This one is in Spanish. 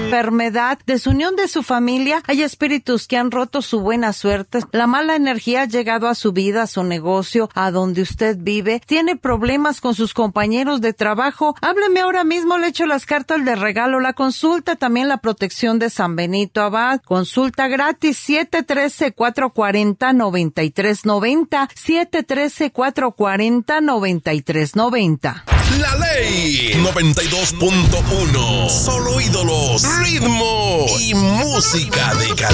enfermedad, desunión de su familia. Hay espíritus que han roto su buena suerte. La mala energía ha llegado a su vida, a su negocio, a donde usted vive. Tiene problemas con sus compañeros de trabajo. Hábleme ahora mismo, le echo las cartas de regalo, la consulta, también la protección de San Benito Abad. Consulta gratis, 713-440-9390. 713-440-9390. La Ley 92.1. Solo ídolos, ritmo y música de calidad.